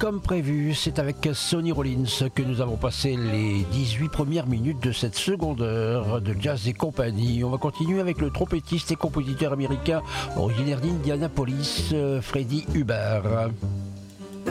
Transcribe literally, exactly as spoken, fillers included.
comme prévu, c'est avec Sonny Rollins que nous avons passé les dix-huit premières minutes de cette seconde heure de Jazz et compagnie. On va continuer avec le trompettiste et compositeur américain originaire d'Indianapolis, Freddie Hubbard.